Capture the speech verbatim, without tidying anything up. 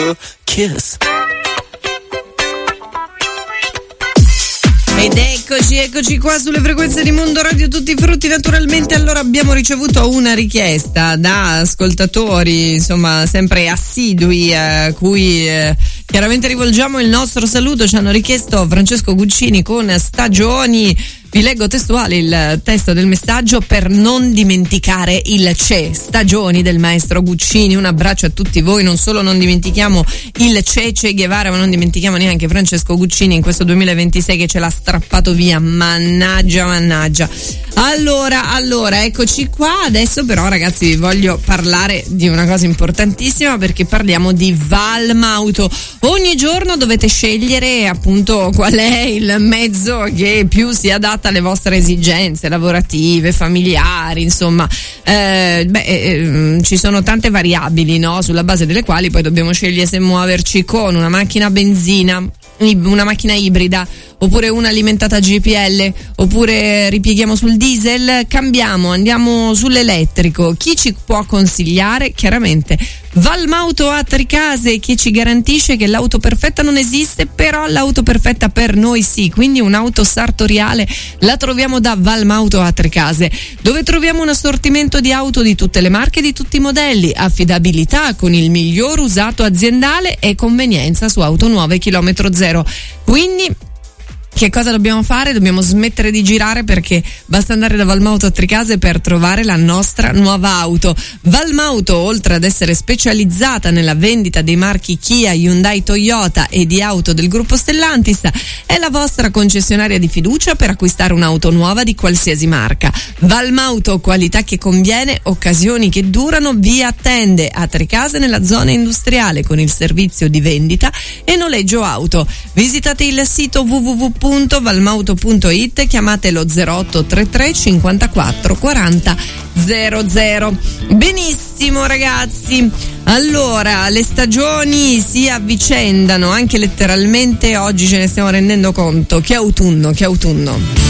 a kiss. Ed eccoci, eccoci qua sulle frequenze di Mondo Radio Tutti Frutti. Naturalmente allora abbiamo ricevuto una richiesta da ascoltatori, insomma, sempre assidui, a eh, cui eh, chiaramente rivolgiamo il nostro saluto. Ci hanno richiesto Francesco Guccini con Stagioni. Vi leggo testuale il testo del messaggio: per non dimenticare il Che, Stagioni del maestro Guccini. Un abbraccio a tutti voi. Non solo non dimentichiamo il Che Che Guevara, ma non dimentichiamo neanche Francesco Guccini in questo duemilaventisei che ce l'ha strappato via. Mannaggia, mannaggia. Allora, allora, eccoci qua. Adesso però, ragazzi, vi voglio parlare di una cosa importantissima, perché parliamo di Valmauto. Ogni giorno dovete scegliere appunto qual è il mezzo che più si adatta alle vostre esigenze lavorative, familiari, insomma, eh, beh, eh, ci sono tante variabili, no? Sulla base delle quali poi dobbiamo scegliere se muoverci con una macchina a benzina, una macchina ibrida, oppure una alimentata a G P L, oppure ripieghiamo sul diesel, cambiamo, andiamo sull'elettrico. Chi ci può consigliare? Chiaramente Valmauto a Tricase, che ci garantisce che l'auto perfetta non esiste, però l'auto perfetta per noi sì. Quindi un'auto sartoriale la troviamo da Valmauto a Tricase, dove troviamo un assortimento di auto di tutte le marche, di tutti i modelli, affidabilità con il miglior usato aziendale e convenienza su auto nuove chilometro zero. Quindi che cosa dobbiamo fare? Dobbiamo smettere di girare, perché basta andare da Valmauto a Tricase per trovare la nostra nuova auto. Valmauto, oltre ad essere specializzata nella vendita dei marchi Kia, Hyundai, Toyota e di auto del gruppo Stellantis, è la vostra concessionaria di fiducia per acquistare un'auto nuova di qualsiasi marca. Valmauto, qualità che conviene, occasioni che durano, vi attende a Tricase nella zona industriale con il servizio di vendita e noleggio auto. Visitate il sito w w w punto valmauto punto it, chiamate lo zero otto tre tre cinquantaquattro quaranta zero zero. Benissimo, ragazzi, allora le stagioni si avvicendano anche letteralmente. Oggi ce ne stiamo rendendo conto. Che autunno, che autunno.